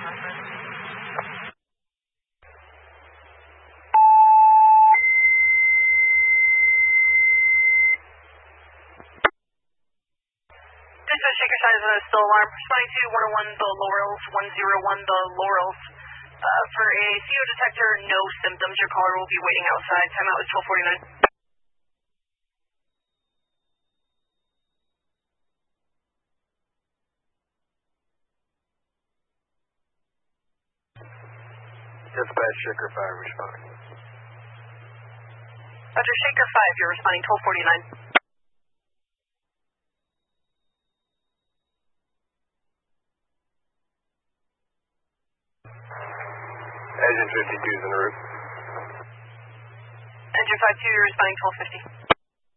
Shaker side is still alarm. Responding to 101 the Laurels, 101 the Laurels. For a CO detector, no symptoms. Your caller will be waiting outside. Timeout is 12:49. Dispatch Shaker 5 responding. Roger, Shaker 5, you're responding 12:49. Agent 52 is en route. Engine 52, you're responding 12:50.